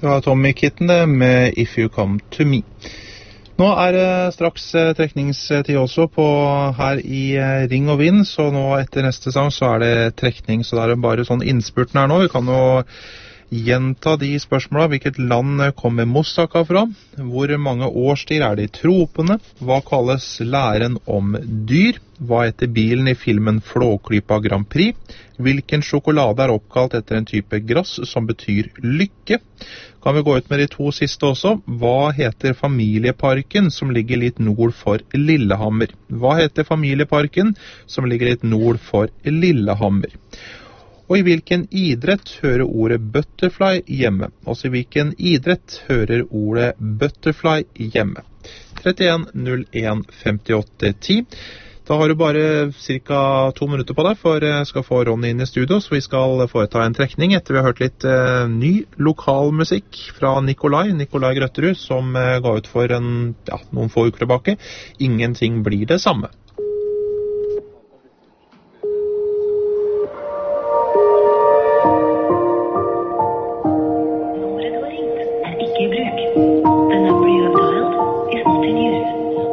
Det var Tommy Kitten det med If You Come To Me. Nå det straks trekningstid også på her i Ring og Vind, så nå etter neste sang så det trekning, så det bare sånn innspurten her nå. Vi kan jo gjenta de spørsmålene. Hvilket land kommer moussaka fra? Hvor mange årstider det i tropene? Hva kalles læren om dyr? Hva heter bilen i filmen Flåklypa Grand Prix? Hvilken sjokolade oppkalt etter en type grass som betyr lykke? Kan vi gå ut med de to siste også? Hva heter familieparken som ligger litt nord for Lillehammer? Hva heter familieparken som ligger litt nord for Lillehammer? Og i hvilken idrett hører ordet butterfly hjemme? Altså i hvilken idrett hører ordet butterfly hjemme? 31 01 58 10. Da har du bare cirka 2 minutter på deg, for jeg skal få Ronny inn i studio, så vi skal foreta en trekning etter vi har hørt litt ny lokal musikk fra Nikolai Grøtterud, som ga ut for noen få uker tilbake. Ingenting blir det samme.